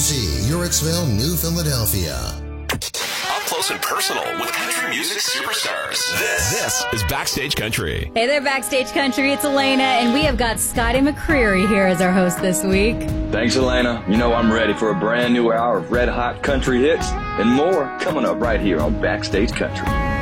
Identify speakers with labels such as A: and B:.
A: KUZ, Uricksville, New Philadelphia.
B: Up close and personal with country music superstars. This is Backstage Country.
C: Hey there, Backstage Country. It's Elena, and we have got Scotty McCreery here as our host this week.
D: Thanks, Elena. You know I'm ready for a brand new hour of red-hot country hits and more coming up right here on Backstage Country.